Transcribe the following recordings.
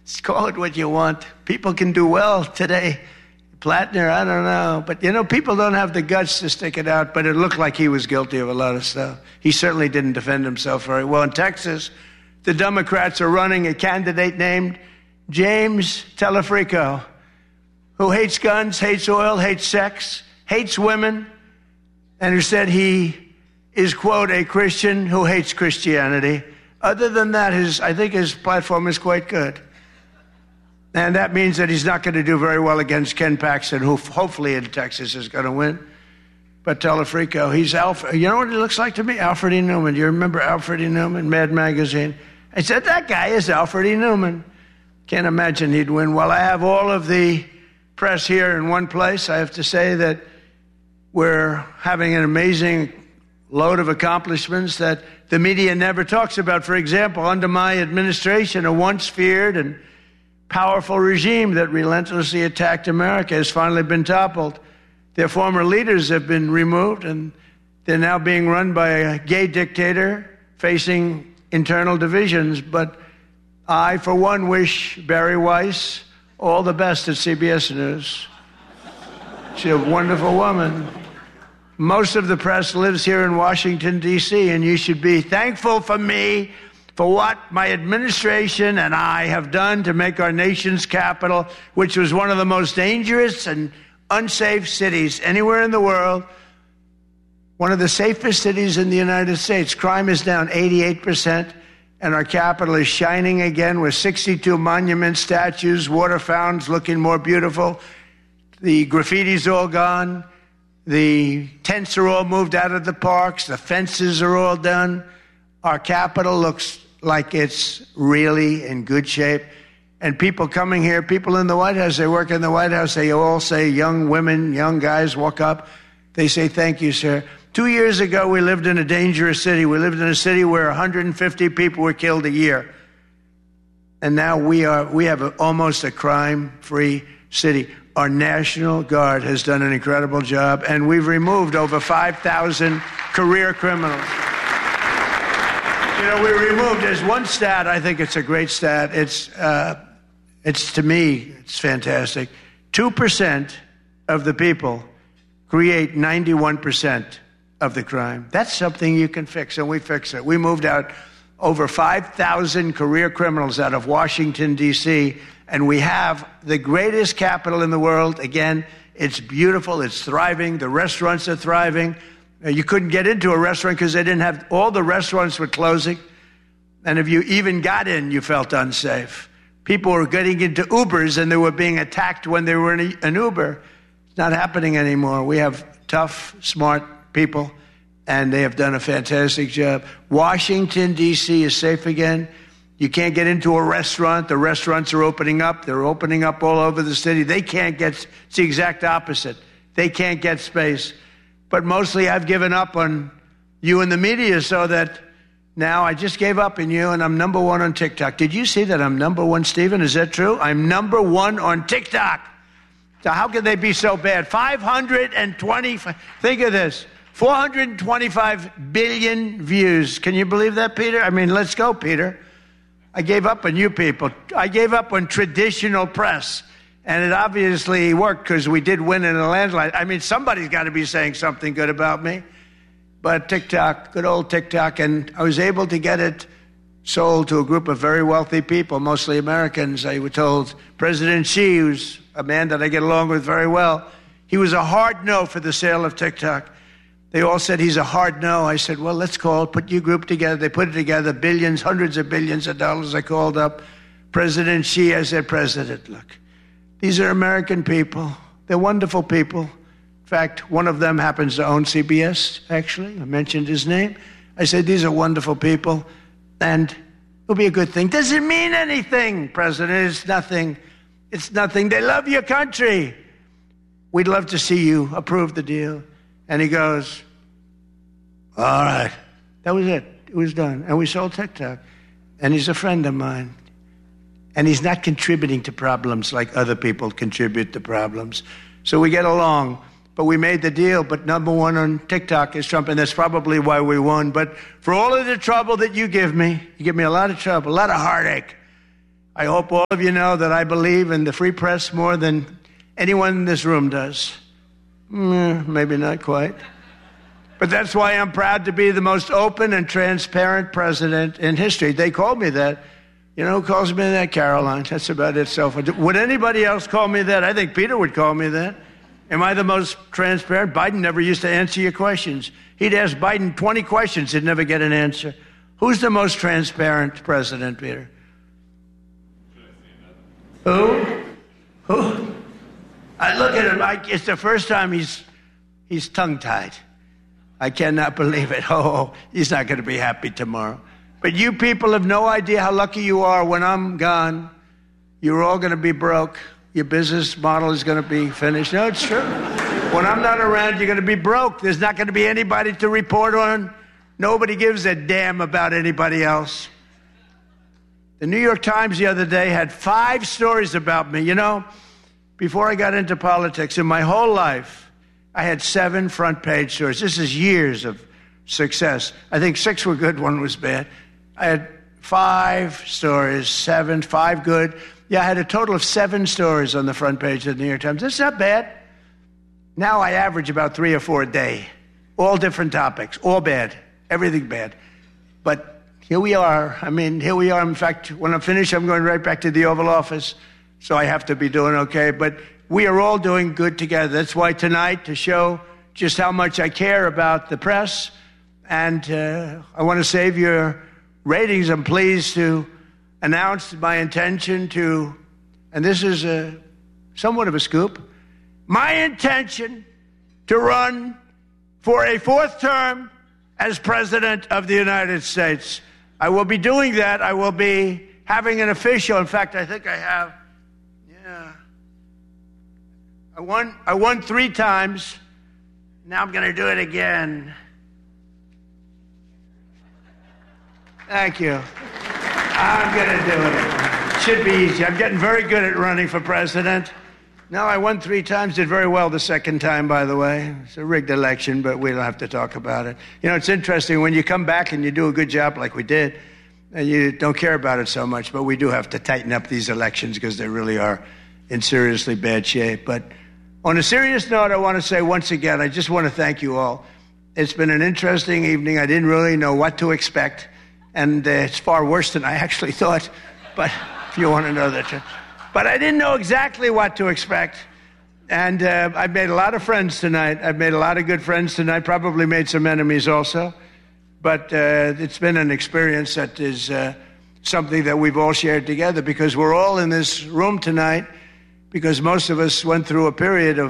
Call it what you want. People can do well today. Plattner, I don't know. But, people don't have the guts to stick it out, but it looked like he was guilty of a lot of stuff. He certainly didn't defend himself very well. In Texas, the Democrats are running a candidate named James Telefrico, who hates guns, hates oil, hates sex, hates women, and who said he is, quote, a Christian who hates Christianity. Other than that, I think his platform is quite good. And that means that he's not going to do very well against Ken Paxton, who hopefully in Texas is going to win. But Telefrico, he's Alfred. You know what he looks like to me? Alfred E. Newman. Do you remember Alfred E. Newman, Mad Magazine? I said, that guy is Alfred E. Newman. Can't imagine he'd win. Well, I have all of the press here in one place. I have to say that we're having an amazing load of accomplishments that the media never talks about. For example, under my administration, a once feared and powerful regime that relentlessly attacked America has finally been toppled. Their former leaders have been removed, and they're now being run by a gay dictator facing internal divisions. But I, for one, wish Barry Weiss all the best at CBS News. She's a wonderful woman. Most of the press lives here in Washington, D.C., and you should be thankful for me for what my administration and I have done to make our nation's capital, which was one of the most dangerous and unsafe cities anywhere in the world, one of the safest cities in the United States. Crime is down 88%, and our capital is shining again with 62 monuments, statues, water fountains looking more beautiful. The graffiti's all gone. The tents are all moved out of the parks. The fences are all done. Our capital looks like it's really in good shape. And people coming here, people in the White House, they work in the White House, they all say, young women, young guys walk up, they say, thank you, sir. 2 years ago, we lived in a dangerous city. We lived in a city where 150 people were killed a year. And now we have almost a crime-free city. Our National Guard has done an incredible job, and we've removed over 5,000 career criminals. We removed, there's one stat, I think it's a great stat. It's to me, it's fantastic. 2% of the people create 91% of the crime. That's something you can fix, and we fix it. We moved out over 5,000 career criminals out of Washington, D.C., and we have the greatest capital in the world. Again, it's beautiful, it's thriving, the restaurants are thriving. You couldn't get into a restaurant because they didn't have, all the restaurants were closing. And if you even got in, you felt unsafe. People were getting into Ubers and they were being attacked when they were in an Uber. It's not happening anymore. We have tough, smart people, and they have done a fantastic job. Washington, D.C. is safe again. You can't get into a restaurant. The restaurants are opening up. They're opening up all over the city. They can't get, it's the exact opposite. They can't get space. But mostly I've given up on you and the media so that now I just gave up on you and I'm number one on TikTok. Did you see that I'm number one, Stephen? Is that true? I'm number one on TikTok. So how can they be so bad? 520, think of this, 425 billion views. Can you believe that, Peter? I mean, let's go, Peter. I gave up on you people. I gave up on traditional press. And it obviously worked because we did win in a landslide. I mean, somebody's got to be saying something good about me. But TikTok, good old TikTok, and I was able to get it sold to a group of very wealthy people, mostly Americans. I was told President Xi, who's a man that I get along with very well, he was a hard no for the sale of TikTok. They all said he's a hard no. I said, well, let's put your group together. They put it together, billions, hundreds of billions of dollars. I called up President Xi. I said, President, look. These are American people. They're wonderful people. In fact, one of them happens to own CBS, actually. I mentioned his name. I said, these are wonderful people, and it'll be a good thing. Does it mean anything, President? It's nothing. It's nothing. They love your country. We'd love to see you approve the deal. And he goes, all right. That was it. It was done. And we sold TikTok. And he's a friend of mine. And he's not contributing to problems like other people contribute to problems. So we get along. But we made the deal. But number one on TikTok is Trump, and that's probably why we won. But for all of the trouble that you give me a lot of trouble, a lot of heartache. I hope all of you know that I believe in the free press more than anyone in this room does. Maybe not quite. But that's why I'm proud to be the most open and transparent president in history. They called me that. You know who calls me that? Caroline. That's about it. So would anybody else call me that? I think Peter would call me that. Am I the most transparent? Biden never used to answer your questions. He'd ask Biden 20 questions. He'd never get an answer. Who's the most transparent president, Peter? Who? I look at him. It's the first time he's tongue-tied. I cannot believe it. Oh, he's not going to be happy tomorrow. But you people have no idea how lucky you are. When I'm gone, you're all going to be broke. Your business model is going to be finished. No, it's true. When I'm not around, you're going to be broke. There's not going to be anybody to report on. Nobody gives a damn about anybody else. The New York Times the other day had 5 stories about me. You know, before I got into politics, in my whole life, I had 7 front-page stories. This is years of success. I think 6 were good, 1 was bad. I had 5 stories, 7, 5 good. Yeah, I had a total of 7 stories on the front page of the New York Times. That's not bad. Now I average about 3 or 4 a day. All different topics, all bad, everything bad. But here we are. Here we are. In fact, when I'm finished, I'm going right back to the Oval Office. So I have to be doing okay. But we are all doing good together. That's why tonight, to show just how much I care about the press, and I want to save your ratings, I'm pleased to announce my intention to, and this is somewhat of a scoop, my intention to run for a 4th term as President of the United States. I will be doing that. I will be having an official, in fact, I think I have, I won 3 times. Now I'm going to do it again. Thank you. I'm going to do it. Should be easy. I'm getting very good at running for president. No, I won 3 times, did very well the second time, by the way. It's a rigged election, but we don't have to talk about it. You know, it's interesting. When you come back and you do a good job like we did, you don't care about it so much, but we do have to tighten up these elections because they really are in seriously bad shape. But on a serious note, I want to say once again, I just want to thank you all. It's been an interesting evening. I didn't really know what to expect, and it's far worse than I actually thought, but if you want to know the truth. But I didn't know exactly what to expect, and I've made a lot of friends tonight. I've made a lot of good friends tonight, probably made some enemies also, but it's been an experience that is something that we've all shared together, because we're all in this room tonight because most of us went through a period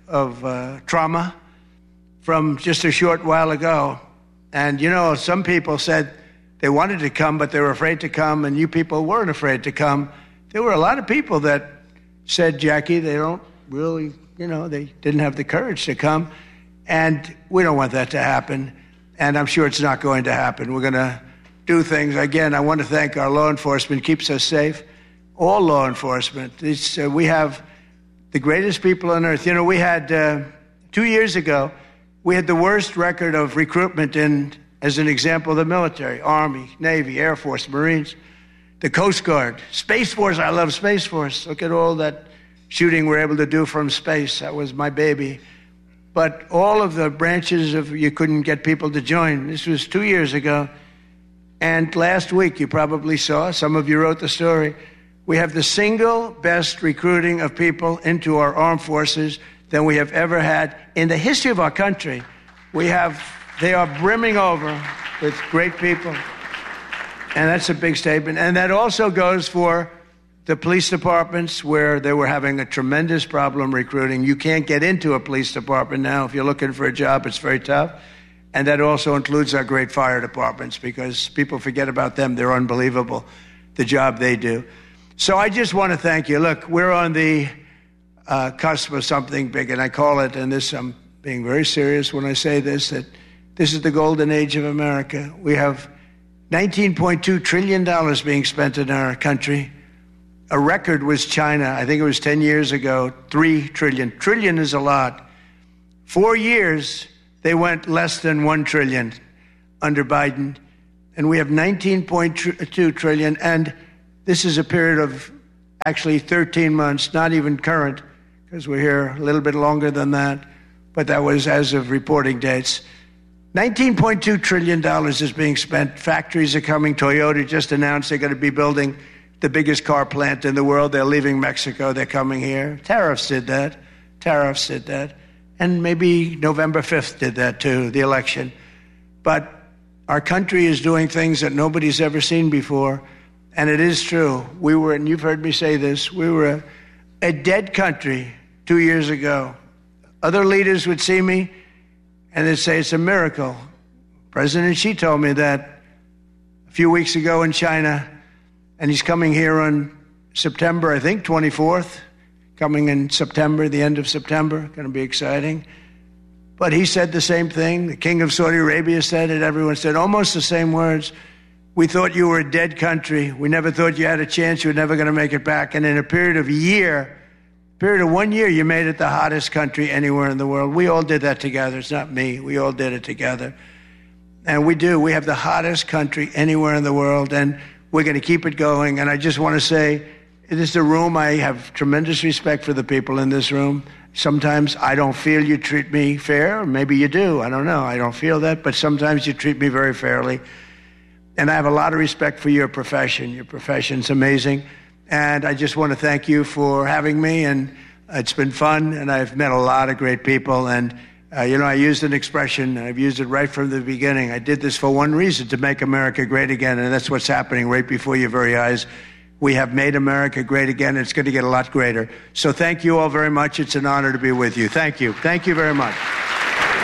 of trauma from just a short while ago. And, you know, some people said they wanted to come, but they were afraid to come, and you people weren't afraid to come. There were a lot of people that said, Jackie, they don't really, they didn't have the courage to come. And we don't want that to happen. And I'm sure it's not going to happen. We're going to do things. Again, I want to thank our law enforcement. Keeps us safe. All law enforcement. We have the greatest people on earth. You know, we had 2 years ago, we had the worst record of recruitment in, as an example, the military, Army, Navy, Air Force, Marines, the Coast Guard, Space Force. I love Space Force. Look at all that shooting we're able to do from space. That was my baby. But all of the branches you couldn't get people to join. This was 2 years ago. And last week, you probably saw, some of you wrote the story, we have the single best recruiting of people into our armed forces than we have ever had in the history of our country. They are brimming over with great people. And that's a big statement. And that also goes for the police departments, where they were having a tremendous problem recruiting. You can't get into a police department now. If you're looking for a job, it's very tough. And that also includes our great fire departments, because people forget about them. They're unbelievable, the job they do. So I just want to thank you. Look, we're on the cusp of something big, and I call it, and this, I'm being very serious when I say this, that this is the golden age of America. We have $19.2 trillion being spent in our country. A record was China. I think it was 10 years ago, $3 trillion. Trillion is a lot. 4 years, they went less than $1 trillion under Biden. And we have $19.2 trillion. And This is a period of actually 13 months, not even current, because we're here a little bit longer than that, but that was as of reporting dates. $19.2 trillion is being spent. Factories are coming. Toyota just announced they're going to be building the biggest car plant in the world. They're leaving Mexico. They're coming here. Tariffs did that. And maybe November 5th did that too, the election. But our country is doing things that nobody's ever seen before. And it is true. We were, and you've heard me say this, we were a dead country 2 years ago. Other leaders would see me and they'd say it's a miracle. President Xi told me that a few weeks ago in China, and he's coming here on September, I think, 24th, coming in September, the end of September, going to be exciting. But he said the same thing. The king of Saudi Arabia said it. Everyone said almost the same words. We thought you were a dead country. We never thought you had a chance. You were never going to make it back. And in a period of 1 year, you made it the hottest country anywhere in the world. We all did that together. It's not me. We all did it together. And we do. We have the hottest country anywhere in the world, and we're going to keep it going. And I just want to say, this is a room. I have tremendous respect for the people in this room. Sometimes I don't feel you treat me fair. Or maybe you do. I don't know. I don't feel that. But sometimes you treat me very fairly. And I have a lot of respect for your profession. Your profession's amazing. And I just want to thank you for having me. And it's been fun. And I've met a lot of great people. And, I used an expression. I've used it right from the beginning. I did this for one reason, to make America great again. And that's what's happening right before your very eyes. We have made America great again. It's going to get a lot greater. So thank you all very much. It's an honor to be with you. Thank you. Thank you very much.